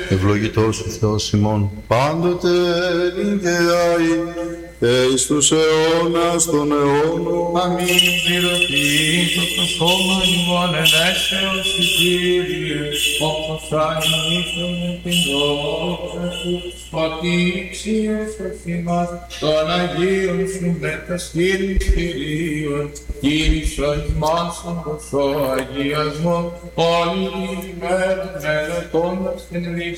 ευλογητός ο Θεός ημών, πάντοτε νικαιάη, και εις τους αιώνας των αιώνων. Αμήν πληρωθείς το σώμα ημών ενέσεως η Κύριε, όπως ανημήθω με την δόξα σου, ότι υψίωσες ημάς των Αγίων σου με τα στήλης Κυρίων, Κύριε ημάς τον ποσό αγιασμό, όλη την ημέρα μελετώντας την